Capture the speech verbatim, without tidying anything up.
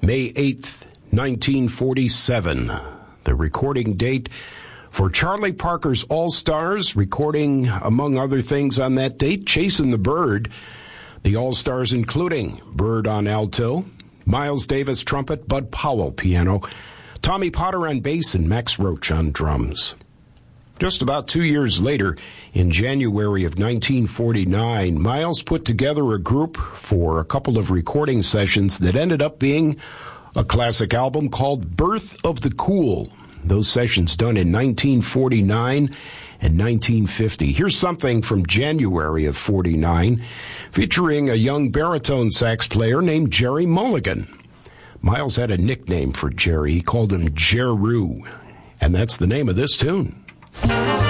May eighth, nineteen forty-seven. The recording date for Charlie Parker's All-Stars, recording, among other things on that date, Chasing the Bird. The All-Stars including Bird on alto, Miles Davis trumpet, Bud Powell piano, Tommy Potter on bass, and Max Roach on drums. Just about two years later, in January of nineteen forty-nine, Miles put together a group for a couple of recording sessions that ended up being a classic album called Birth of the Cool. Those sessions done in nineteen forty-nine and nineteen fifty. Here's something from January of forty-nine, featuring a young baritone sax player named Jerry Mulligan. Miles had a nickname for Jerry. He called him Jeru, and that's the name of this tune.